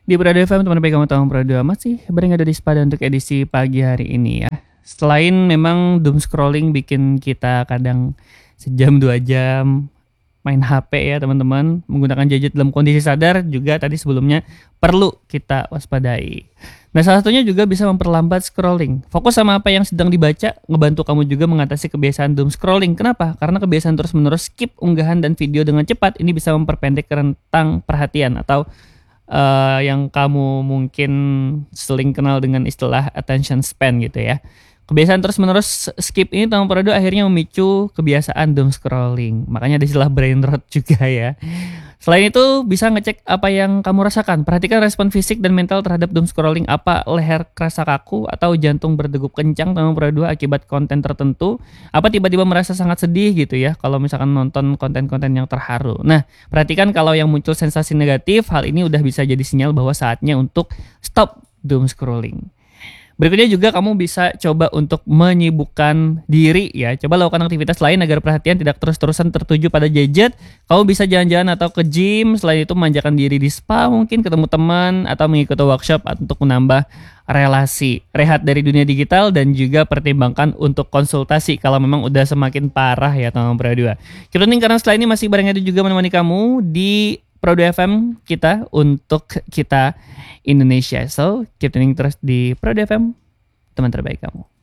Di Prado FM, teman baik kamu tahu Prado masih bareng ada di Spada untuk edisi pagi hari ini ya. Selain memang doom scrolling bikin kita kadang sejam 2 jam main HP ya teman-teman, menggunakan gadget dalam kondisi sadar juga tadi sebelumnya perlu kita waspadai. Nah, salah satunya juga bisa memperlambat scrolling. Fokus sama apa yang sedang dibaca, ngebantu kamu juga mengatasi kebiasaan doom scrolling. Kenapa? Karena kebiasaan terus-menerus skip unggahan dan video dengan cepat ini bisa memperpendek rentang perhatian atau yang kamu mungkin sering kenal dengan istilah attention span gitu ya. Kebiasaan terus-menerus skip ini Tamu Prado akhirnya memicu kebiasaan doom scrolling. Makanya ada istilah brain rot juga ya. Selain itu bisa ngecek apa yang kamu rasakan. Perhatikan respon fisik dan mental terhadap doom scrolling. Apa leher kerasa kaku atau jantung berdegup kencang Tamu Prado akibat konten tertentu. Apa tiba-tiba merasa sangat sedih gitu ya kalau misalkan nonton konten-konten yang terharu. Nah, perhatikan kalau yang muncul sensasi negatif, hal ini udah bisa jadi sinyal bahwa saatnya untuk stop doom scrolling. Berikutnya juga kamu bisa coba untuk menyibukkan diri ya. Coba lakukan aktivitas lain agar perhatian tidak terus-terusan tertuju pada gadget. Kamu bisa jalan-jalan atau ke gym. Selain itu manjakan diri di spa mungkin, ketemu teman atau mengikuti workshop untuk menambah relasi. Rehat dari dunia digital dan juga pertimbangkan untuk konsultasi kalau memang udah semakin parah ya teman-teman berdua. Keep tuning karena setelah ini masih bareng ada juga menemani kamu di Prado FM kita untuk kita Indonesia. So, keep tuning terus di Prado FM, teman terbaik kamu.